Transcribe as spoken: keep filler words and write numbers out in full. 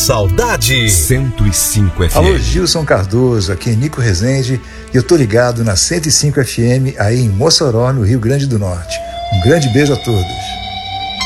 Saudade cento e cinco F M. Alô, Gilson Cardoso, aqui é Nico Rezende e eu tô ligado na cento e cinco F M aí em Mossoró, no Rio Grande do Norte. Um grande beijo a todos.